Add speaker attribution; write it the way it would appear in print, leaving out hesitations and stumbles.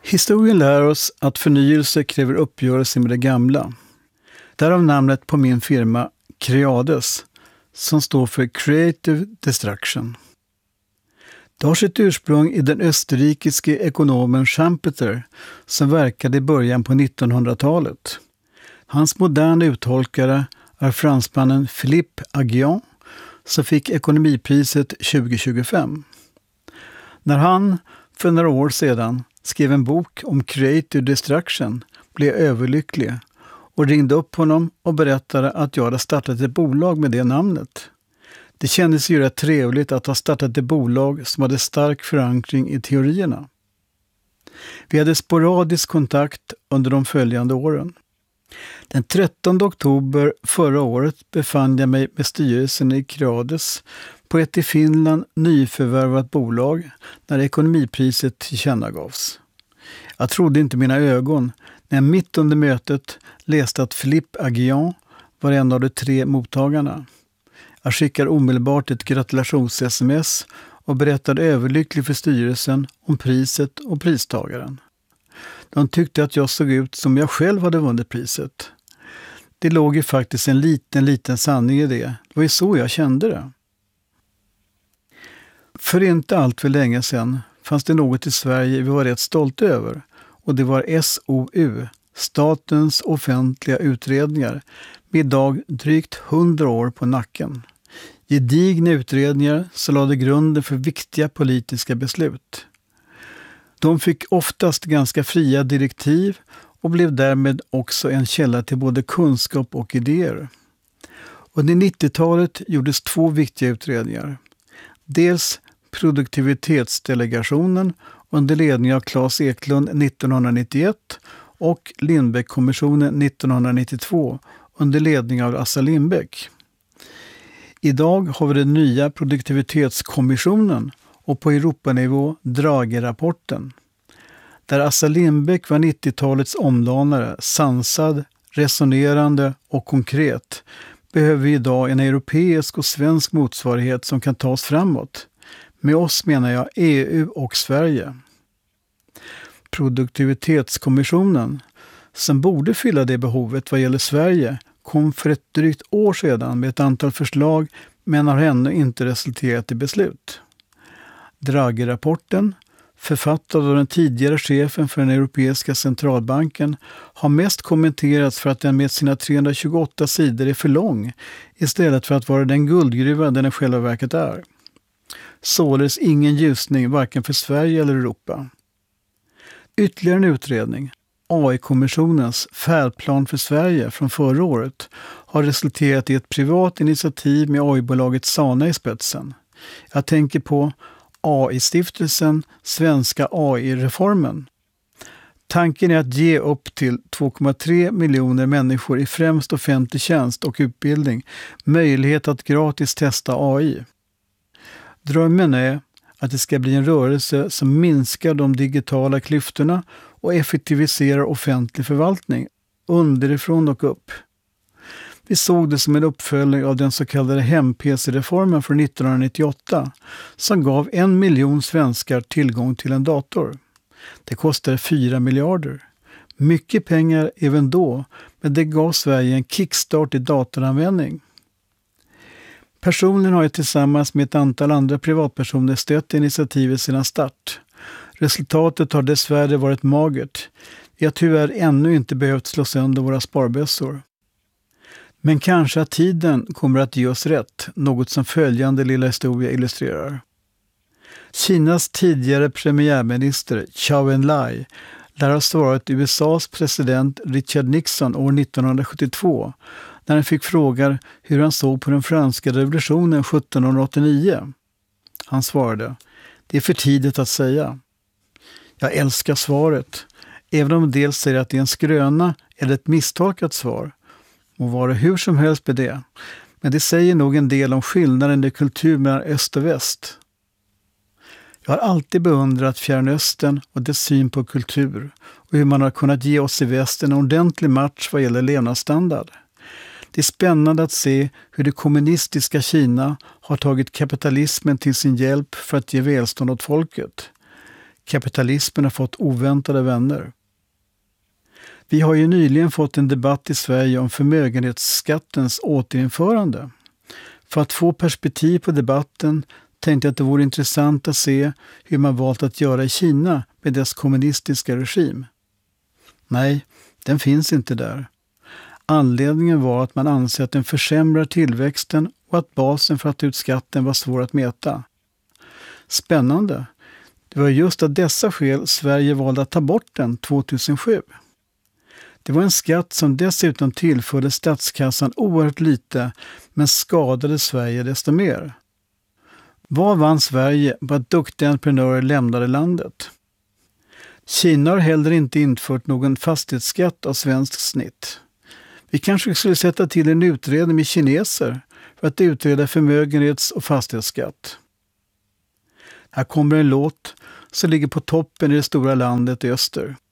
Speaker 1: Historien lär oss att förnyelse kräver uppgörelse med det gamla. Därav namnet på min firma Creades, som står för Creative Destruction. Det har sitt ursprung i den österrikiske ekonomen Schumpeter som verkade i början på 1900-talet. Hans moderna uttolkare är fransmannen Philippe Aghion som fick ekonomipriset 2025. När han för några år sedan skrev en bok om Creative Destruction blev jag överlycklig och ringde upp honom och berättade att jag hade startat ett bolag med det namnet. Det kändes ju rätt trevligt att ha startat ett bolag som hade stark förankring i teorierna. Vi hade sporadisk kontakt under de följande åren. Den 13 oktober förra året befann jag mig med styrelsen i Creades på ett i Finland nyförvärvat bolag när ekonomipriset tillkännagavs. Jag trodde inte mina ögon när jag mitt under mötet läste att Philippe Aghion var en av de 3 mottagarna. Jag skickade omedelbart ett gratulations-sms och berättade överlyckligt för styrelsen om priset och pristagaren. De tyckte att jag såg ut som jag själv hade vunnit priset. Det låg ju faktiskt en liten sanning i det. Det var ju så jag kände det. För inte allt för länge sedan fanns det något i Sverige vi var rätt stolta över. Och det var SOU, Statens offentliga utredningar, med idag drygt 100 år på nacken. Gedigna utredningar som lade grunden för viktiga politiska beslut. De fick oftast ganska fria direktiv och blev därmed också en källa till både kunskap och idéer. Under 90-talet gjordes 2 viktiga utredningar. Dels Produktivitetsdelegationen under ledning av Claes Eklund 1991 och Lindbeck-kommissionen 1992 under ledning av Assar Lindbeck. Idag har vi den nya produktivitetskommissionen och på Europanivå Draghi-rapporten. Där Assar Lindbeck var 90-talets omdanare, sansad, resonerande och konkret, behöver vi idag en europeisk och svensk motsvarighet som kan ta oss framåt. Med oss menar jag EU och Sverige. Produktivitetskommissionen, som borde fylla det behovet vad gäller Sverige, kom för ett drygt år sedan med ett antal förslag men har ännu inte resulterat i beslut. Draghi-rapporten, författad av den tidigare chefen för den europeiska centralbanken, har mest kommenterats för att den med sina 328 sidor är för lång istället för att vara den guldgruva den i själva verket är. Således ingen ljusning varken för Sverige eller Europa. Ytterligare en utredning, AI-kommissionens färdplan för Sverige från förra året, har resulterat i ett privat initiativ med AI-bolaget Sana i spetsen. Jag tänker på AI-stiftelsen Svenska AI-reformen. Tanken är att ge upp till 2,3 miljoner människor i främst offentlig tjänst och utbildning möjlighet att gratis testa AI. Drömmen är att det ska bli en rörelse som minskar de digitala klyftorna och effektiviserar offentlig förvaltning underifrån och upp. Vi såg det som en uppföljning av den så kallade hem-PC-reformen från 1998 som gav 1 miljon svenskar tillgång till en dator. Det kostade 4 miljarder. Mycket pengar även då, men det gav Sverige en kickstart i datoranvändning. Personligen har jag tillsammans med ett antal andra privatpersoner stött initiativet sedan start. Resultatet har dessvärre varit magert. Vi har tyvärr ännu inte behövt slå sönder våra sparbössor. Men kanske att tiden kommer att ge oss rätt, något som följande lilla historia illustrerar. Kinas tidigare premiärminister Zhou Enlai lär ha svarat USAs president Richard Nixon år 1972 när han fick frågan hur han såg på den franska revolutionen 1789. Han svarade, det är för tidigt att säga. Jag älskar svaret, även om dels säger att det är en skröna eller ett misstolkat svar. Och vara hur som helst med det. Men det säger nog en del om skillnaden i kultur mellan öst och väst. Jag har alltid beundrat Fjärran Östern och dess syn på kultur och hur man har kunnat ge oss i väst en ordentlig match vad gäller levnadsstandard. Det är spännande att se hur det kommunistiska Kina har tagit kapitalismen till sin hjälp för att ge välstånd åt folket. Kapitalismen har fått oväntade vänner. Vi har ju nyligen fått en debatt i Sverige om förmögenhetsskattens återinförande. För att få perspektiv på debatten tänkte jag att det vore intressant att se hur man valt att göra i Kina med dess kommunistiska regim. Nej, den finns inte där. Anledningen var att man anser att den försämrar tillväxten och att basen för att ta ut skatten var svår att mäta. Spännande. Det var just av dessa skäl Sverige valde att ta bort den 2007. Det var en skatt som dessutom tillförde statskassan oerhört lite men skadade Sverige desto mer. Vad vann Sverige på att duktiga entreprenörer lämnade landet? Kina har heller inte infört någon fastighetsskatt av svenskt snitt. Vi kanske skulle sätta till en utredning med kineser för att utreda förmögenhets- och fastighetsskatt. Här kommer en låt som ligger på toppen i det stora landet i öster.